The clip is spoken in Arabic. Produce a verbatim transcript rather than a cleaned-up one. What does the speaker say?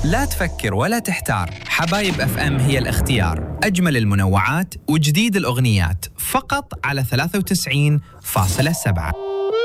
لا تفكر ولا تحتار، حبايب اف ام هي الاختيار. أجمل المنوعات وجديد الأغنيات فقط على ثلاثة وتسعين فاصلة سبعة.